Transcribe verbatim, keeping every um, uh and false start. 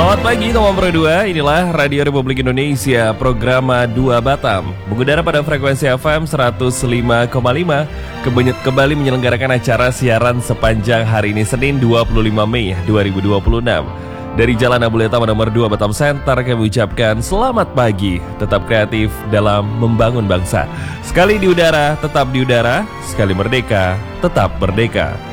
Selamat pagi teman Pro dua, inilah Radio Republik Indonesia, program dua Batam. Mengudara pada frekuensi F M seratus lima koma lima, kembali menyelenggarakan acara siaran sepanjang hari ini Senin dua puluh lima Mei dua ribu dua puluh enam. Dari Jalan Abuleta nomor dua Batam Center kami ucapkan selamat pagi, tetap kreatif dalam membangun bangsa. Sekali di udara, tetap di udara, sekali merdeka, tetap merdeka.